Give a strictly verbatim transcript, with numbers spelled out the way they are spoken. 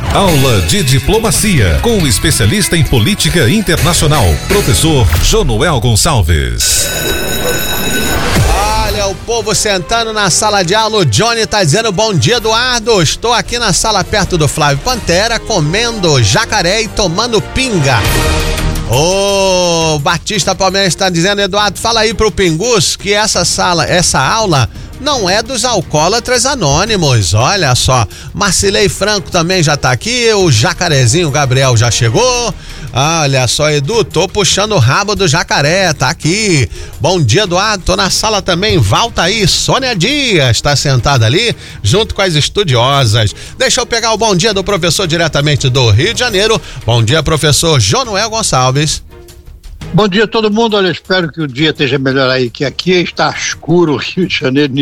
Aula de Diplomacia, com o especialista em política internacional, professor Jonoel Gonçalves. Olha, o povo sentando na sala de aula, o Johnny tá dizendo bom dia, Eduardo. Estou aqui na sala perto do Flávio Pantera, comendo jacaré e tomando pinga. Ô, oh, Batista Palmeiras está dizendo, Eduardo, fala aí pro Pingus que essa sala, essa aula não é dos alcoólatras anônimos, olha só. Marcilei Franco também já tá aqui, o jacarezinho Gabriel já chegou. Olha só, Edu, tô puxando o rabo do jacaré, tá aqui. Bom dia, Eduardo, tô na sala também, volta aí, Sônia Dias, tá sentada ali, junto com as estudiosas. Deixa eu pegar o bom dia do professor diretamente do Rio de Janeiro. Bom dia, professor Jonoel Gonçalves. Bom dia a todo mundo, olha, espero que o dia esteja melhor aí, que aqui está escuro, Rio de Janeiro.